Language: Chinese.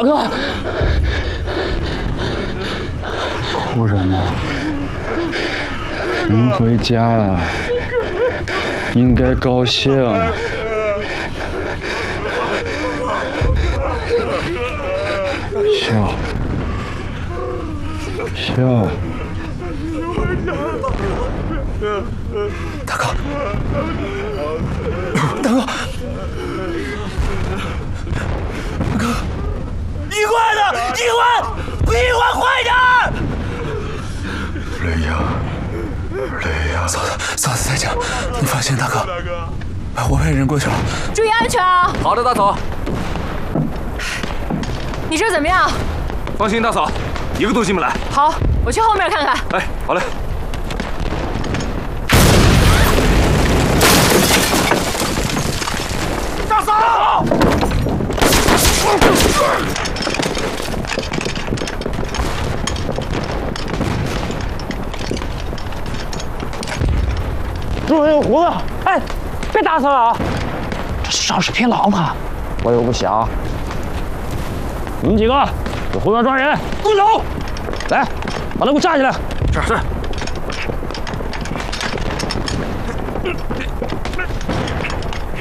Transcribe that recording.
大哥， 夫人呐，您回家了，应该高兴。笑，笑。 大哥，大哥。 医官呢？医官，快点！ 雷阳，雷阳， 嫂子在家，你放心，大哥，我派人过去了。 注意安全啊！ 好的，大嫂。 你这怎么样？ 放心，大嫂，一个都进不来。 好，我去后面看看。 哎，好嘞。大嫂！ 主人有胡子！哎，别打死了啊！这少是匹老马，我又不小。你们几个给后面抓人，住手！来，把他给我架起来！ 是是。